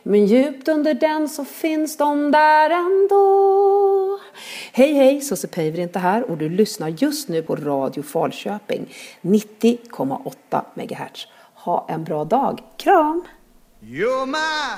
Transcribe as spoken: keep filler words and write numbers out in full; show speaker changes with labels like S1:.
S1: Men djupt under den så finns de där ändå. Hej hej, Susse Päivärinta inte här och du lyssnar just nu på Radio Falköping nittio komma åtta megahertz. Ha en bra dag, kram!